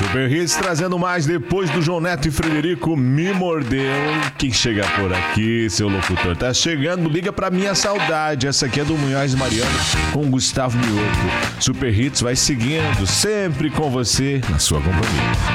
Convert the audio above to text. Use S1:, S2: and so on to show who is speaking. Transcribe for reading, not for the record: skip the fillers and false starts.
S1: Super Hits trazendo mais depois do João Neto e Frederico Me Mordeu. Quem chega por aqui, seu locutor? Tá chegando, liga pra minha saudade. Essa aqui é do Munhoz e Mariano com Gustavo Mioto. Super Hits vai seguindo, sempre com você, na sua companhia.